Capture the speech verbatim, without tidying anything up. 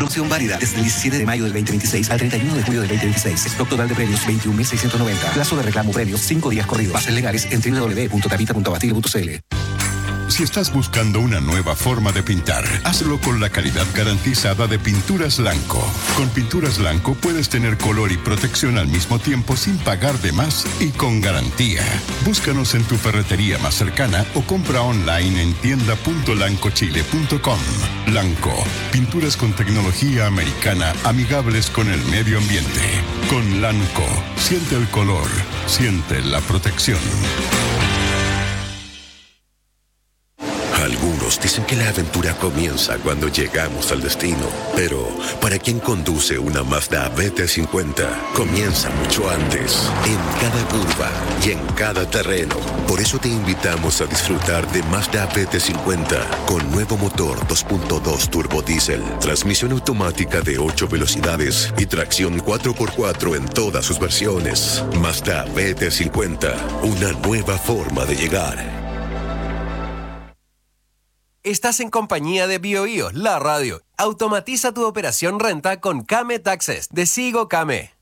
Promoción válida desde el diecisiete de mayo del veinte veintiséis al treinta y uno de julio del veinte veintiséis. Stock total de premios veintiún mil seiscientos noventa. Plazo de reclamo premios cinco días corridos. Bases legales en doble u doble u doble u punto tapita punto abastible punto c l. Si estás buscando una nueva forma de pintar, hazlo con la calidad garantizada de Pinturas Lanco. Con Pinturas Lanco puedes tener color y protección al mismo tiempo sin pagar de más y con garantía. Búscanos en tu ferretería más cercana o compra online en tienda punto lancochile punto com. Lanco, pinturas con tecnología americana amigables con el medio ambiente. Con Lanco, siente el color, siente la protección. Algunos dicen que la aventura comienza cuando llegamos al destino, pero para quien conduce una Mazda B T cincuenta, comienza mucho antes, en cada curva y en cada terreno. Por eso te invitamos a disfrutar de Mazda B T cincuenta con nuevo motor dos punto dos turbo diésel, transmisión automática de ocho velocidades y tracción cuatro por cuatro en todas sus versiones. Mazda B T cincuenta, una nueva forma de llegar. Estás en compañía de BioIo, la radio. Automatiza tu operación renta con Kame Taxes de Sigo Kame.